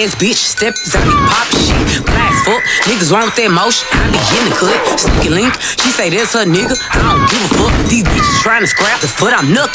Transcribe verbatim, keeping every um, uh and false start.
ass bitch, step out me pop shit. Glass fuck, niggas want that motion. I be in the cut, sneaky link. She say that's her nigga. I don't give a fuck. These bitches trying to scrap the foot. I'm nuck